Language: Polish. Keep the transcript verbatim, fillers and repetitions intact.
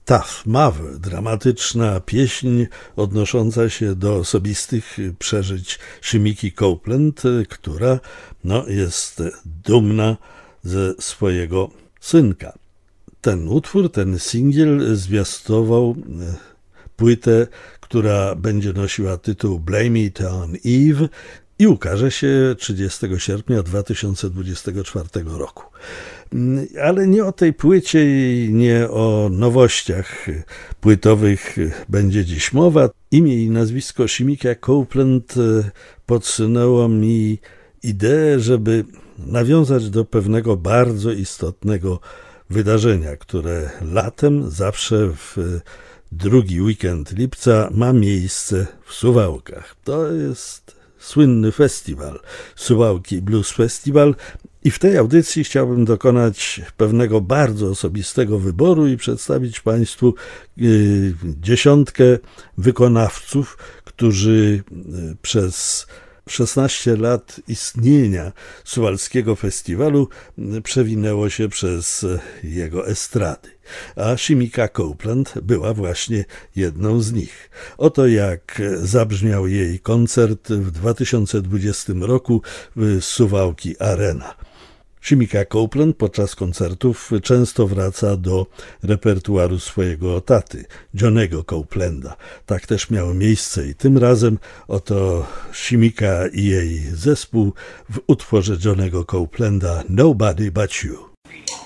Tough Mother, dramatyczna pieśń odnosząca się do osobistych przeżyć Shimiki Copeland, która no, jest dumna ze swojego synka. Ten utwór, ten singiel zwiastował płytę, która będzie nosiła tytuł Blame It on Eve i ukaże się trzydziestego sierpnia dwa tysiące dwudziestego czwartego roku. Ale nie o tej płycie i nie o nowościach płytowych będzie dziś mowa. Imię i nazwisko Shimika Copeland podsunęło mi ideę, żeby nawiązać do pewnego bardzo istotnego wydarzenia, które latem zawsze w drugi weekend lipca ma miejsce w Suwałkach. To jest słynny festiwal, Suwałki Blues Festival, i w tej audycji chciałbym dokonać pewnego bardzo osobistego wyboru i przedstawić Państwu y, dziesiątkę wykonawców, którzy y, przez szesnaście lat istnienia Suwalskiego Festiwalu przewinęło się przez jego estrady. A Shimika Copeland była właśnie jedną z nich. Oto jak zabrzmiał jej koncert w dwa tysiące dwudziestym roku w Suwałki Arena. Shimika Copeland podczas koncertów często wraca do repertuaru swojego taty, Johnego Copelanda. Tak też miało miejsce i tym razem oto Shimika i jej zespół w utworze Johnego Copelanda Nobody But You.